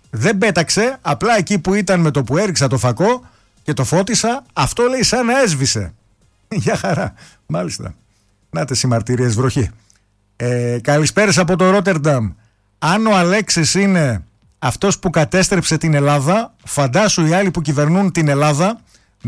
Δεν πέταξε, απλά εκεί που ήταν με το που έριξα το φακό και το φώτισα, αυτό λέει σαν να έσβησε. Για χαρά, μάλιστα. Να τε συμμαρτυρίες, βροχή. Καλησπέρες από το Ρότερνταμ. Αν ο Αλέξης είναι αυτός που κατέστρεψε την Ελλάδα, φαντάσου οι άλλοι που κυβερνούν την Ελλάδα,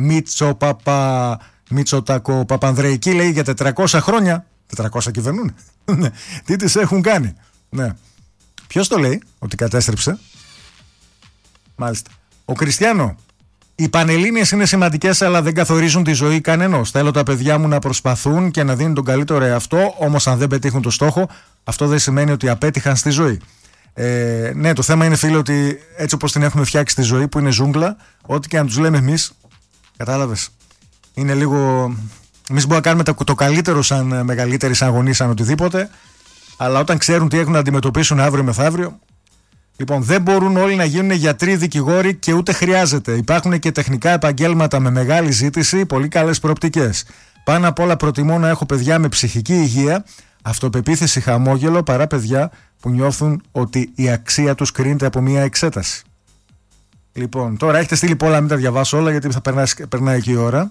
Μητσοτάκο Παπανδρεϊκή, λέει για 400 χρόνια. 400 κυβερνούν. Τι τις έχουν κάνει. Ναι. Ποιος το λέει ότι κατέστρεψε? Μάλιστα. Ο Κριστιανό. Οι πανελλήνιες είναι σημαντικές, αλλά δεν καθορίζουν τη ζωή κανενός. Θέλω τα παιδιά μου να προσπαθούν και να δίνουν τον καλύτερο εαυτό, όμως αν δεν πετύχουν το στόχο, αυτό δεν σημαίνει ότι απέτυχαν στη ζωή. Ναι, το θέμα είναι, φίλε, ότι έτσι όπως την έχουμε φτιάξει τη ζωή, που είναι ζούγκλα, ό,τι και αν τους λέμε εμείς, κατάλαβες, είναι λίγο. Εμείς μπορούμε να κάνουμε το καλύτερο σαν μεγαλύτεροι, σαν γονείς, σαν οτιδήποτε, αλλά όταν ξέρουν τι έχουν να αντιμετωπίσουν αύριο μεθαύριο. Λοιπόν, δεν μπορούν όλοι να γίνουν γιατροί, δικηγόροι και ούτε χρειάζεται. Υπάρχουν και τεχνικά επαγγέλματα με μεγάλη ζήτηση, πολύ καλές προοπτικές. Πάνω απ' όλα προτιμώ να έχω παιδιά με ψυχική υγεία, αυτοπεποίθηση, χαμόγελο, παρά παιδιά που νιώθουν ότι η αξία τους κρίνεται από μια εξέταση. Λοιπόν, τώρα έχετε στείλει πολλά, μην τα διαβάσω όλα γιατί θα περνάει και η ώρα.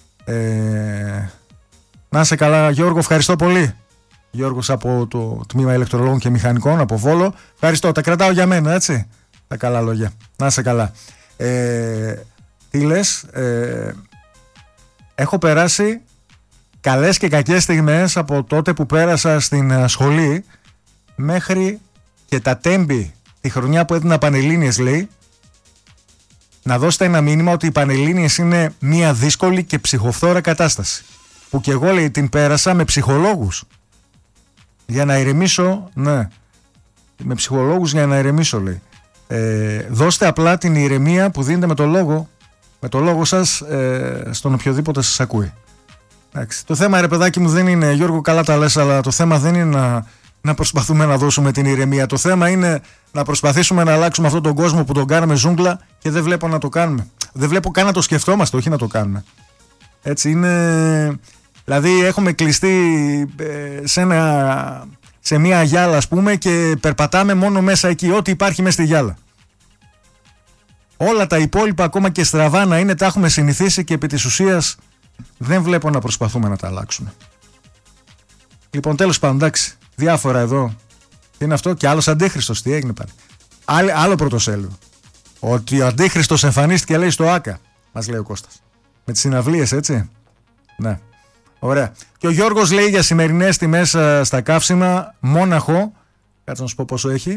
Να είσαι καλά, Γιώργο, ευχαριστώ πολύ. Γιώργος από το τμήμα ηλεκτρολόγων και μηχανικών από Βόλο. Ευχαριστώ, τα κρατάω για μένα, έτσι. Τα καλά λόγια. Να είσαι καλά. Τι λες, έχω περάσει καλές και κακές στιγμές από τότε που πέρασα στην σχολή μέχρι και τα τέμπη τη χρονιά που έδινα Πανελλήνιες, λέει, να δώσετε ένα μήνυμα ότι οι Πανελλήνιες είναι μια δύσκολη και ψυχοφθόρα κατάσταση, που και εγώ, λέει, την πέρασα με ψυχολόγους για να ηρεμήσω. Ναι, με ψυχολόγους για να ηρεμήσω, λέει. Δώστε απλά την ηρεμία που δίνετε με το λόγο σας στον οποιοδήποτε σας ακούει. Εντάξει. Το θέμα, ρε παιδάκι μου, δεν είναι, Γιώργο, καλά τα λες, αλλά το θέμα δεν είναι να προσπαθούμε να δώσουμε την ηρεμία. Το θέμα είναι να προσπαθήσουμε να αλλάξουμε αυτόν τον κόσμο που τον κάναμε ζούγκλα και δεν βλέπω να το κάνουμε. Δεν βλέπω καν να το σκεφτόμαστε, όχι να το κάνουμε. Έτσι είναι. Δηλαδή έχουμε κλειστεί σε μια γυάλα, ας πούμε, και περπατάμε μόνο μέσα εκεί, ό,τι υπάρχει μέσα στη γυάλα. Όλα τα υπόλοιπα, ακόμα και στραβά να είναι, τα έχουμε συνηθίσει και επί της ουσίας δεν βλέπω να προσπαθούμε να τα αλλάξουμε. Λοιπόν, τέλος πάντων, εντάξει, διάφορα εδώ. Τι είναι αυτό? Και άλλος αντίχριστος, τι έγινε πάλι? Άλλο πρωτοσέλιδο. Ότι ο αντίχριστος εμφανίστηκε, λέει, στο ΆΚΑ, μας λέει ο Κώστας. Με τις συναυλίες, έτσι. Ναι. Ωραία. Και ο Γιώργος λέει για σημερινές τιμές στα καύσιμα, Μόναχο, κάτσε να σου πω πόσο έχει.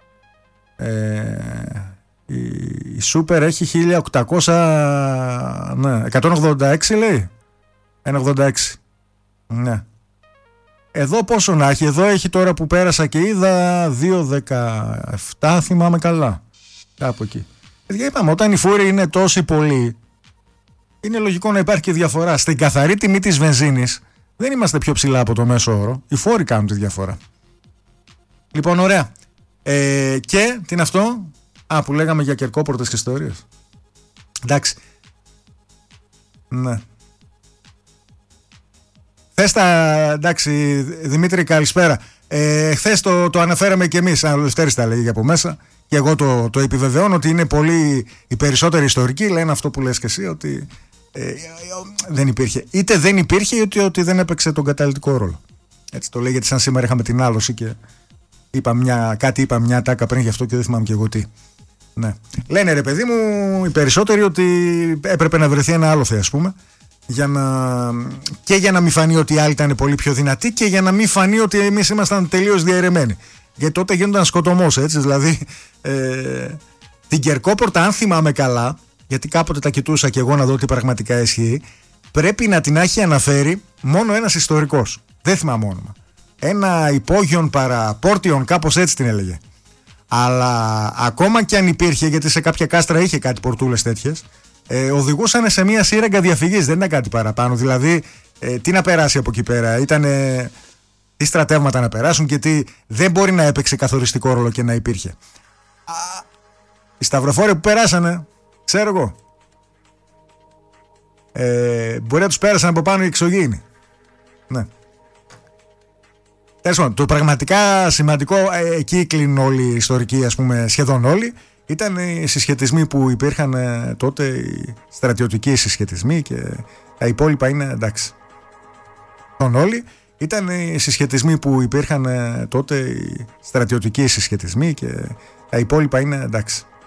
Η Σούπερ έχει 1800, ναι, 186, λέει. 186. Ναι. Εδώ πόσο να έχει? Εδώ έχει, τώρα που πέρασα και είδα, 2,17, θυμάμαι καλά. Κάπου εκεί. Είπαμε, όταν οι φόροι είναι τόσοι πολλοί, είναι λογικό να υπάρχει και διαφορά. Στην καθαρή τιμή της βενζίνης δεν είμαστε πιο ψηλά από το μέσο όρο. Οι φόροι κάνουν τη διαφορά. Λοιπόν, ωραία. Και τι είναι αυτό? Που λέγαμε για κερκόπορτες και ιστορίες. Εντάξει. Ναι. Χθες εντάξει, Δημήτρη, καλησπέρα. Χθες το αναφέραμε και εμείς, ο Λευτέρης τα λέγει από μέσα, και εγώ το επιβεβαιώνω ότι είναι πολύ. Οι περισσότεροι ιστορικοί λένε αυτό που λες και εσύ, ότι δεν υπήρχε. Είτε δεν υπήρχε, είτε ότι δεν έπαιξε τον καταλυτικό ρόλο. Έτσι το λέει, γιατί σαν σήμερα είχαμε την άλωση και είπα μια τάκα πριν γι' αυτό και δεν θυμάμαι και εγώ τι. Ναι. Λένε, ρε παιδί μου, οι περισσότεροι ότι έπρεπε να βρεθεί ένα άλοθη, ας πούμε, και για να μην φανεί ότι οι άλλοι ήταν πολύ πιο δυνατοί και για να μην φανεί ότι εμείς ήμασταν τελείως διαιρεμένοι. Γιατί τότε γίνονταν σκοτωμός, έτσι. Δηλαδή, την Κερκόπορτα, αν θυμάμαι καλά, γιατί κάποτε τα κοιτούσα και εγώ να δω τι πραγματικά ισχύει, πρέπει να την έχει αναφέρει μόνο ένας ιστορικός. Δεν θυμάμαι όνομα. Ένα υπόγειον παραπόρτιον, κάπως έτσι την έλεγε. Αλλά ακόμα και αν υπήρχε, γιατί σε κάποια κάστρα είχε κάτι πορτούλες τέτοιες, οδηγούσαν σε μια σύραγγα διαφυγής, δεν ήταν κάτι παραπάνω. Δηλαδή, τι να περάσει από εκεί πέρα? Ήτανε τι στρατεύματα να περάσουν και τι δεν μπορεί να έπαιξε καθοριστικό ρόλο και να υπήρχε. Οι σταυροφόροι που περάσανε, ξέρω εγώ, μπορεί να τους πέρασαν από πάνω οι εξωγήινοι. Ναι. Το πραγματικά σημαντικό, εκεί κλείνουν όλοι οι ιστορικοί, ας πούμε, σχεδόν όλοι, Ήταν οι συσχετισμοί που υπήρχαν τότε, οι στρατιωτικοί συσχετισμοί, και τα υπόλοιπα είναι εντάξει. Όλοι ήταν οι συσχετισμοί που υπήρχαν τότε, οι στρατιωτικοί συσχετισμοί, και τα υπόλοιπα είναι εντάξει.